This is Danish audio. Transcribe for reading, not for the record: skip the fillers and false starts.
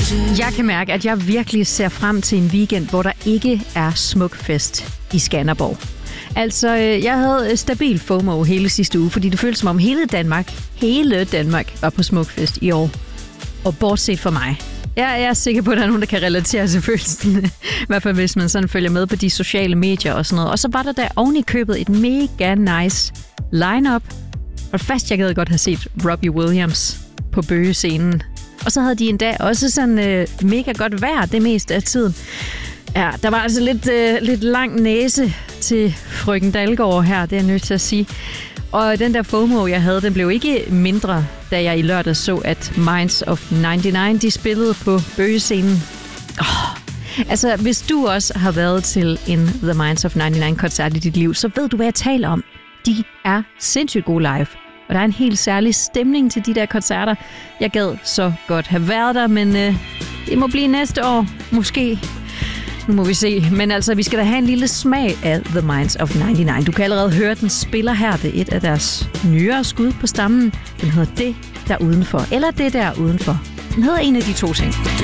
Jeg kan mærke, at jeg virkelig ser frem til en weekend, hvor der ikke er Smukfest i Skanderborg. Altså, jeg havde stabil FOMO hele sidste uge, fordi det føltes som om hele Danmark var på Smukfest i år. Og bortset fra mig. Jeg er sikker på, at der er nogen, der kan relatere til følelsen. I hvert fald, hvis man sådan følger med på de sociale medier og sådan noget. Og så var der oven i købet et mega nice line-up. Og fast, jeg gad godt have set Robbie Williams på bøgescenen. Og så havde de endda også sådan mega godt vejr det meste af tiden. Ja, der var altså lidt lang næse til frøken Dalgaard her, det er jeg nødt til at sige. Og den der FOMO, jeg havde, den blev ikke mindre, da jeg i lørdag så, at Minds of 99, de spillede på bøgescenen. Altså, hvis du også har været til en The Minds of 99-koncert i dit liv, så ved du, hvad jeg taler om. De er sindssygt gode live. Og der er en helt særlig stemning til de der koncerter. Jeg gad så godt have været der, men det må blive næste år. Måske. Nu må vi se. Men altså, vi skal da have en lille smag af The Minds of 99. Du kan allerede høre, den spiller her. Det er et af deres nyere skud på stammen. Den hedder Det der udenfor. Eller Det der udenfor. Den hedder en af de to ting.